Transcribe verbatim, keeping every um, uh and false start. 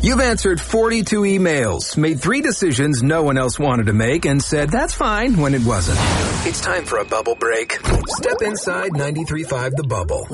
You've answered forty-two emails, made three decisions no one else wanted to make, and said that's fine when it wasn't. It's time for a bubble break. Step inside ninety-three point five The Bubble.